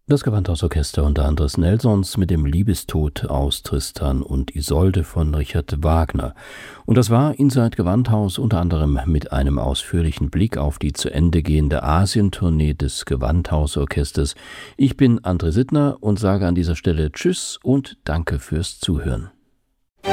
Das Gewandhausorchester unter Andres Nelsons mit dem Liebestod aus Tristan und Isolde von Richard Wagner. Und das war Inside Gewandhaus unter anderem mit einem ausführlichen Blick auf die zu Ende gehende Asientournee des Gewandhausorchesters. Ich bin André Sittner und sage an dieser Stelle Tschüss und danke fürs Zuhören.